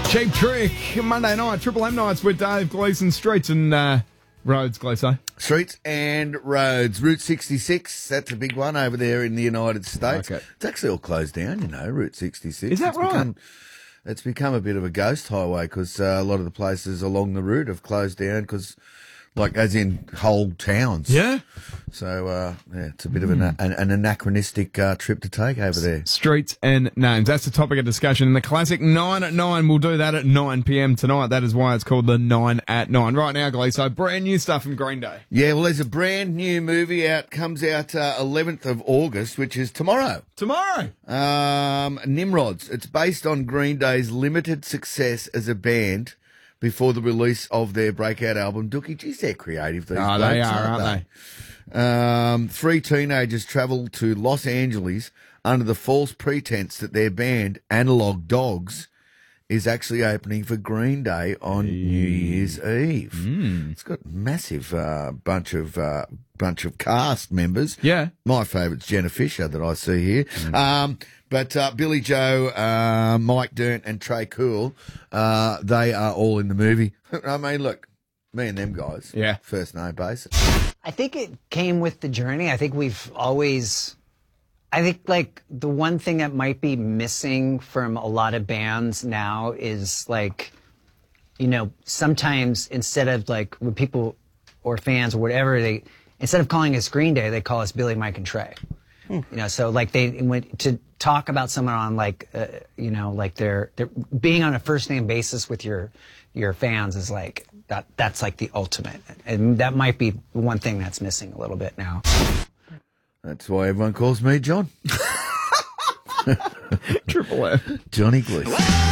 Cheap Trick, Monday night, Triple M nights with Dave Gleeson, Streets and Roads, Gleeso. Streets and roads. Route 66, that's a big one over there in the United States. Okay. It's actually all closed down, Route 66. Is that right? It's become a bit of a ghost highway because a lot of the places along the route have closed down because, as in whole towns. Yeah. So, it's a bit of an anachronistic trip to take over there. Streets and names. That's the topic of discussion in the classic 9 at 9. We'll do that at 9 p.m. tonight. That is why it's called the 9 at 9. Right now, Gleeso, brand new stuff from Green Day. Yeah, well, there's a brand new movie comes out 11th of August, which is tomorrow. Tomorrow. Nimrods. It's based on Green Day's limited success as a band before the release of their breakout album, Dookie. Geez, they're creative, these blokes, they are, aren't they? 3 teenagers travel to Los Angeles under the false pretense that their band, Analog Dogs, is actually opening for Green Day on New Year's Eve. It's got massive bunch of cast members. Yeah. My favourite's Jenna Fisher that I see here. But Billy Joe, Mike Dirnt and Trey Cool, they are all in the movie. I mean, look, me and them guys, first name basis. I think it came with the journey. I think the one thing that might be missing from a lot of bands now is sometimes instead of when people or fans or whatever, instead of calling us Green Day, they call us Billy, Mike, and Trey. So they went to talk about someone on they're being on a first name basis with your fans is that's the ultimate, and that might be one thing that's missing a little bit now. That's why everyone calls me John. Triple F. Johnny Gleeson.